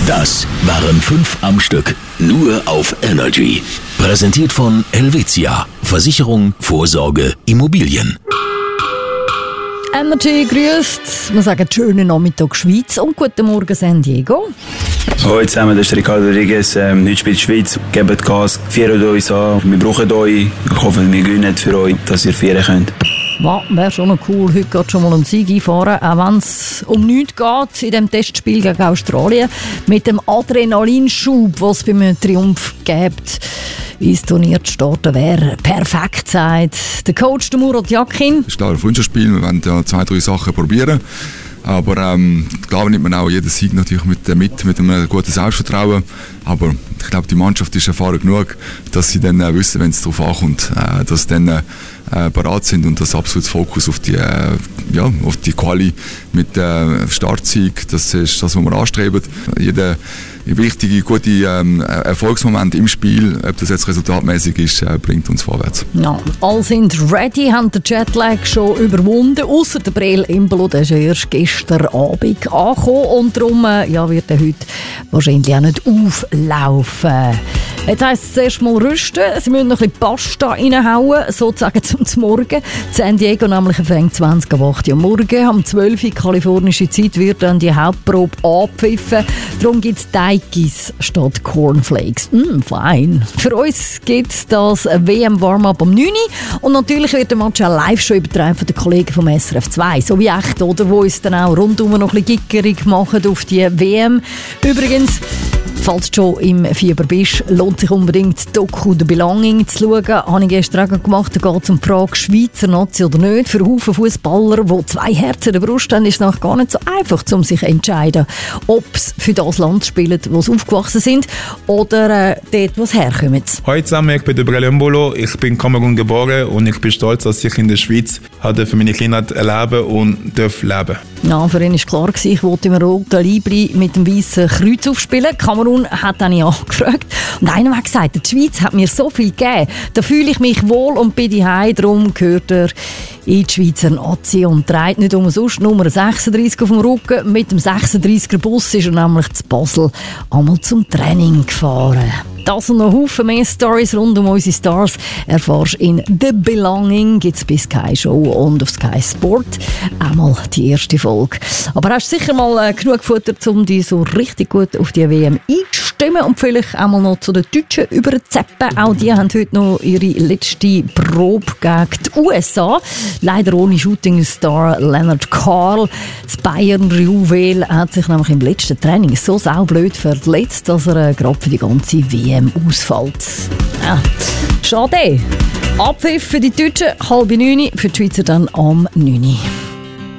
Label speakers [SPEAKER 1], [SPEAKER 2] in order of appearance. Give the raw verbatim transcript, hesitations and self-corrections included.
[SPEAKER 1] Das waren fünf am Stück, nur auf Energy. Präsentiert von Helvetia. Versicherung, Vorsorge, Immobilien.
[SPEAKER 2] Energy grüßt. Wir sagen schönen Nachmittag Schweiz und guten Morgen San Diego.
[SPEAKER 3] Hallo zusammen, das ist Ricardo Rodriguez. Ähm, heute spielt die Schweiz. Gebt Gas, feiert uns an. Wir brauchen euch. Ich hoffe, wir gewinnen für euch, dass ihr feiern könnt.
[SPEAKER 2] Ja, wäre schon noch cool, heute geht schon mal einen Sieg einfahren, auch wenn es um nichts geht in dem Testspiel gegen Australien. Mit dem Adrenalinschub, den es bei einem Triumph gibt, ins Turnier zu starten, wäre perfekt, sagt der Coach der Murat Yakin.
[SPEAKER 4] Das ist klar ein Freundschaftsspiel, wir wollen ja zwei, drei Sachen probieren. Aber ähm, klar nimmt man auch jeden Sieg natürlich mit, mit, mit einem guten Selbstvertrauen. Aber ich glaube, die Mannschaft ist erfahren genug, dass sie dann äh, wissen, wenn es darauf ankommt, äh, dass sie dann äh, bereit sind und das absolute Fokus auf die, äh, ja, auf die Quali mit äh, Startsieg, das ist das, was wir anstreben. Jeder wichtige, gute ähm, Erfolgsmoment im Spiel, ob das jetzt resultatmäßig ist, äh, bringt uns vorwärts.
[SPEAKER 2] Ja, alle sind ready, haben den Jetlag schon überwunden, ausser der Breel Imbolo, der ist ja erst gestern Abend angekommen und darum äh, ja, wird er heute wahrscheinlich auch nicht auflaufen. Jetzt heisst es zuerst mal rüsten, sie müssen noch ein bisschen Pasta reinhauen, sozusagen zum Morgen. San Diego nämlich fängt zwanzig ab acht Uhr morgen, am zwölf Uhr kalifornische Zeit wird dann die Hauptprobe angepfiffen. Darum gibt es Teigis statt Cornflakes. Mm, fein. Für uns gibt es das W M-Warm-Up um neun Uhr und natürlich wird der Match auch live schon übertragen von den Kollegen vom S R F zwei. So wie echt, oder? Wo uns dann auch rundum noch ein bisschen gickerig machen auf die W M. Übrigens, falls du schon im Fieber bist, lohnt sich unbedingt die Doku «The Belonging» zu schauen. Habe ich gestern auch gemacht. Da geht es um die Frage, Schweizer Nazi oder nicht. Für Haufen Fußballer, die zwei Herzen in der Brust haben, ist es noch gar nicht so einfach, um sich zu entscheiden, ob sie für das Land spielen, wo sie aufgewachsen sind, oder äh, dort, wo sie herkommen.
[SPEAKER 5] Hallo zusammen, ich bin der Breel Imbolo. Ich bin in Kamerun geboren und ich bin stolz, dass ich in der Schweiz hatte für meine Kindheit erleben und darf leben.
[SPEAKER 2] Ja, für ihn war klar, ich wollte im roten Libri mit dem weißen Kreuz aufspielen. Kamerun hat dann angefragt. Und einer hat gesagt, die Schweiz hat mir so viel gegeben. Da fühle ich mich wohl und bin daheim. Darum gehört er in die Schweizer Nazi und trägt nicht umsonst Nummer sechsunddreissig auf dem Rücken. Mit dem sechsunddreissiger Bus ist er nämlich zu Basel einmal zum Training gefahren. Das und noch Haufen mehr Stories rund um unsere Stars erfährst in «The Belonging». Gibt es bei Sky Show und auf Sky Sport einmal die erste Folge. Aber hast du sicher mal äh, genug Futter, um dich so richtig gut auf die W M einzustimmen und vielleicht einmal noch zu den Deutschen überzuzappen. Auch die haben heute noch ihre letzte Probe gegen die U S A. Leider ohne Shootingstar Leonard Karl. Das Bayern-Juwel hat sich nämlich im letzten Training so saublöd verletzt, dass er äh, gerade für die ganze W M ausfällt. Ja, schade. Abpfiff für die Deutschen, halb neun, für die Schweizer dann am neun Uhr.